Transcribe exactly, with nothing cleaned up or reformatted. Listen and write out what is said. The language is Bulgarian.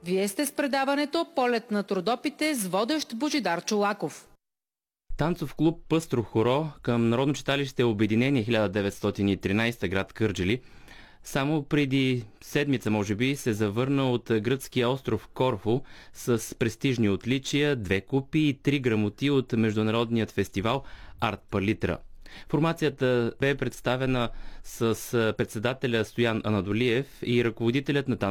Вие сте с предаването "Полет на трудопите" с водещ Божидар Чолаков. Танцов клуб Пъстро хоро към Народно читалище Обединение хиляда деветстотин и тринадесета, град Кърджали, само преди седмица, може би, се завърна от гръцкия остров Корфу с престижни отличия, две купи и три грамоти от международният фестивал Арт Палитра. Формацията бе представена с председателя Стоян Анадолиев и ръководителят на